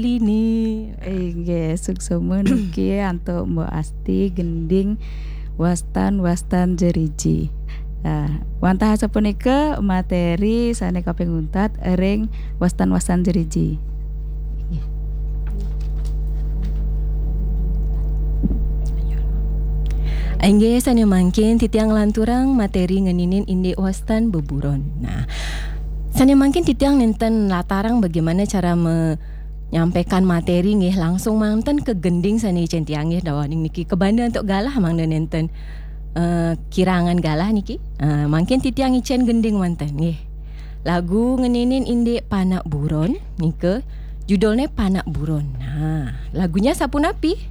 Lini, suksema niki antuk Mbok Asti gending wastan jeriji. Wantah sapunika materi sane kaping untat ring wastan jeriji. Angge sane mangkin titiang lanturang materi ngeninin inde wastan beburon. Nah, sane mangkin titiang nenten latarang bagaimana cara menyampaikan materi nggih langsung manten ke gending sane centiang nggih dawaning niki kebanda untuk galah mangda nenten kirangan galah niki. Mangkin titiang icen gending manten nggih. Lagu ngeninin inde panak buron nike judulnya Panak Buron. Nah, lagunya sapunapi?